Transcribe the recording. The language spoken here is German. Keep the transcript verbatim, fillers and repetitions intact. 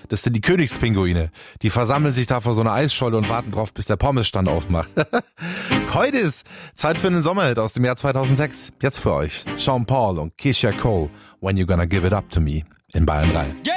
Das sind die Königspinguine. Die versammeln sich da vor so einer Eisscholle und warten drauf, bis der Pommesstand aufmacht. Heute ist Zeit für einen Sommerhit aus dem Jahr zweitausendsechs. Jetzt für euch Sean Paul und Keisha Cole, When You Gonna Give It Up To Me in Bayern drei. Yeah!